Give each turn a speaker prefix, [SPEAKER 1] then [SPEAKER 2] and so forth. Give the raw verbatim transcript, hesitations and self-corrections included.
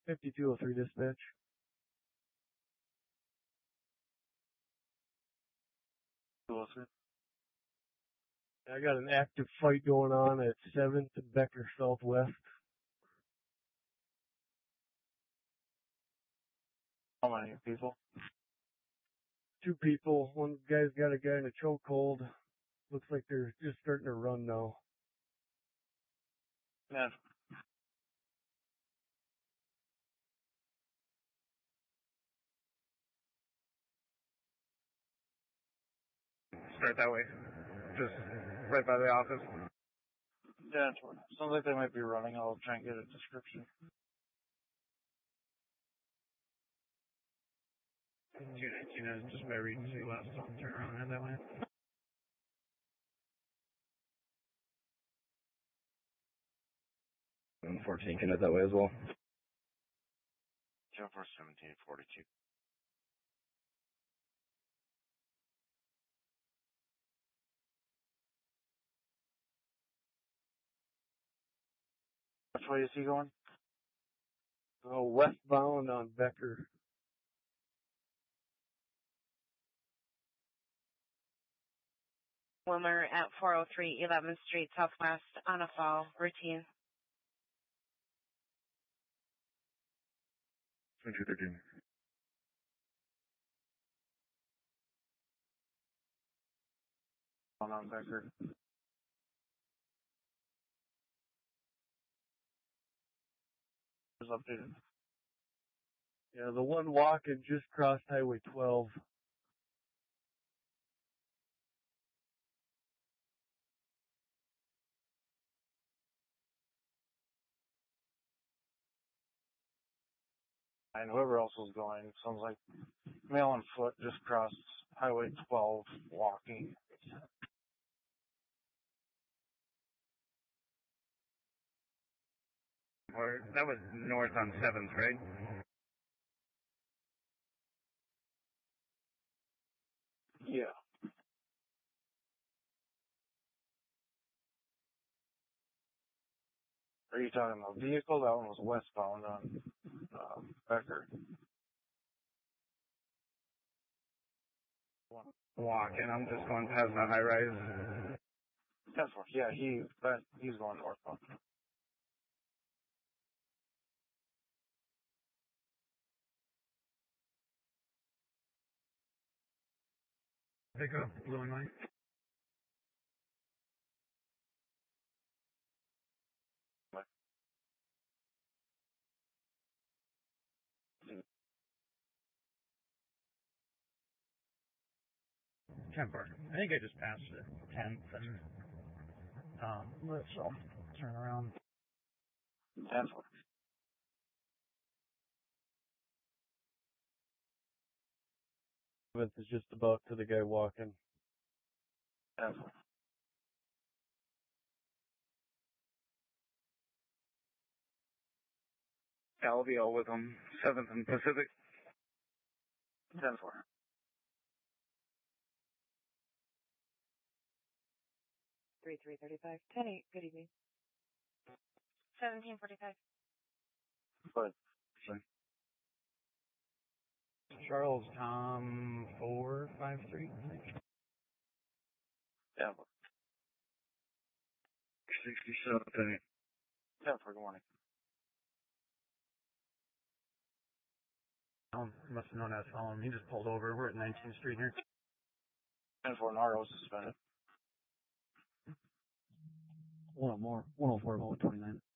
[SPEAKER 1] fifty-two oh three dispatch. I got an active fight going on at seventh and Becker Southwest.
[SPEAKER 2] How many people?
[SPEAKER 1] Two people. One guy's got a guy in a chokehold. Looks like they're just starting to run now.
[SPEAKER 2] Yeah. Start that way. Just right by the office. Yeah, sounds like they might be running. I'll try and get a description. two nineteen is just by reading to left, so I'll turn around and head that way.
[SPEAKER 3] And fourteen can head that way as well.
[SPEAKER 2] ten four seventeen forty-two. Which way is he going?
[SPEAKER 1] Oh, westbound on Becker.
[SPEAKER 4] Wilmer at four oh three eleventh Street Southwest on a fall routine.
[SPEAKER 2] twenty-two thirteen. On on Becker. Is updated.
[SPEAKER 1] Yeah, the one walking just crossed Highway twelve.
[SPEAKER 2] And whoever else was going, sounds like male on foot just crossed Highway twelve walking. Or that was north on seventh, right? Yeah. Are you talking about vehicle? That one was westbound on uh, Becker. Walking, I'm just going past the high rise. That's what, yeah, he, that, he's going northbound. Pick up, blue and white. ten park. I think I just passed it. tenth and, um, let's so turn around. tenth.
[SPEAKER 1] seventh is just about to the guy walking.
[SPEAKER 2] tenth. Yeah, I'll be all with them. seventh and Pacific. ten four.
[SPEAKER 4] three three thirty-five. ten eight. Good evening. seventeen forty-five.
[SPEAKER 2] But,
[SPEAKER 3] Charles Tom four five three.
[SPEAKER 2] yeah. sixty-seven. ten four, good morning.
[SPEAKER 3] Oh, must have known I was following him. He just pulled over. We're at nineteenth Street here.
[SPEAKER 2] ten four, Naro suspended.
[SPEAKER 3] One more. one oh four, twenty-nine.